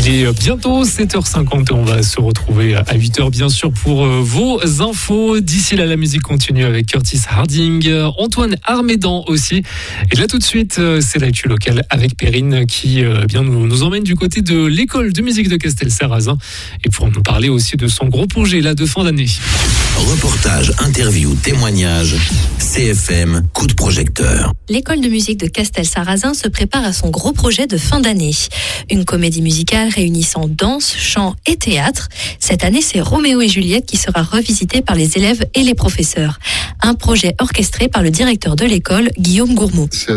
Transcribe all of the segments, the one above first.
Il est bientôt 7h50 et on va se retrouver à 8h bien sûr pour vos infos. D'ici là, la musique continue avec Curtis Harding, Antoine Armédan aussi. Et là tout de suite, c'est l'actu locale avec Perrine qui nous emmène du côté de l'école de musique de Castel-Sarrazin et pour nous parler aussi de son gros projet là de fin d'année. Reportage, interview, témoignage, CFM, coup de projecteur. L'école de musique de Castel-Sarrazin se prépare à son gros projet de fin d'année. Une comédie musicale réunissant danse, chant et théâtre. Cette année, c'est Roméo et Juliette qui sera revisité par les élèves et les professeurs. Un projet orchestré par le directeur de l'école, Guillaume Gourmaud. C'est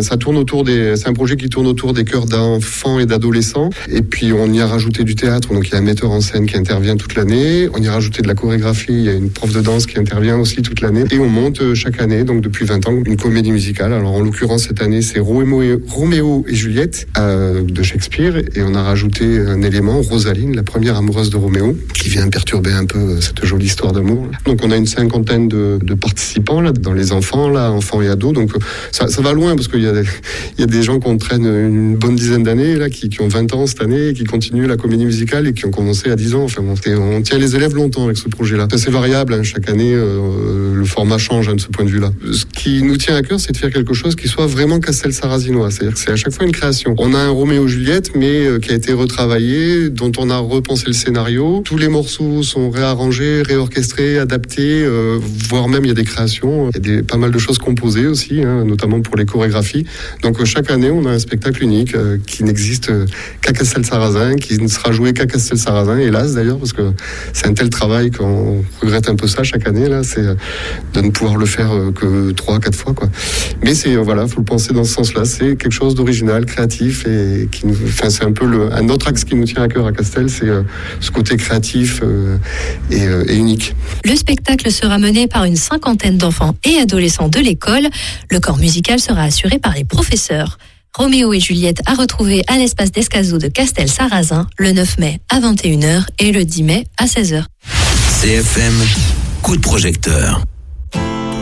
un projet qui tourne autour des chœurs d'enfants et d'adolescents. Et puis, on y a rajouté du théâtre. Donc, il y a un metteur en scène qui intervient toute l'année. On y a rajouté de la chorégraphie. Il y a une prof de danse qui intervient aussi toute l'année. Et on monte chaque année, donc depuis 20 ans, une comédie musicale. Alors, en l'occurrence, cette année, c'est Roméo et Juliette de Shakespeare. Et on a rajouté un élément, Rosaline, la première amoureuse de Roméo, qui vient perturber un peu cette jolie histoire d'amour. Donc, on a une cinquantaine de participants là, dans les enfants, enfants et ados. Donc, ça va loin parce qu'il y a des gens qu'on traîne une bonne dizaine d'années là, qui ont 20 ans cette année et qui continuent la comédie musicale et qui ont commencé à 10 ans. Enfin, on tient les élèves longtemps avec ce projet-là. C'est assez variable. Hein, chaque année, le format change de ce point de vue-là. Ce qui nous tient à cœur, c'est de faire quelque chose qui soit vraiment Castel-Sarrazinois. C'est-à-dire que c'est à chaque fois une création. On a un Roméo-Juliette, mais qui a été retravaillé, dont on a repensé le scénario. Tous les morceaux sont réarrangés, réorchestrés, adaptés, voire même il y a des créations. Il y a pas mal de choses composées aussi, hein, notamment pour les chorégraphies. Donc chaque année, on a un spectacle unique qui n'existe qu'à Castel-Sarrazin, qui ne sera joué qu'à Castel-Sarrazin, hélas d'ailleurs, parce que c'est un tel travail qu'on regrette un peu ça chaque année, là, c'est de ne pouvoir le faire que 3-4 fois, quoi. Mais faut le penser dans ce sens-là. C'est quelque chose d'original, créatif et c'est un peu un autre axe qui nous tient à cœur à Castel, c'est ce côté créatif et unique. Le spectacle sera mené par une cinquantaine d'enfants et adolescents de l'école. Le corps musical sera assuré par les professeurs. Roméo et Juliette à retrouver à l'espace d'Escazot de Castel-Sarrazin le 9 mai à 21h et le 10 mai à 16h. CFM, coup de projecteur.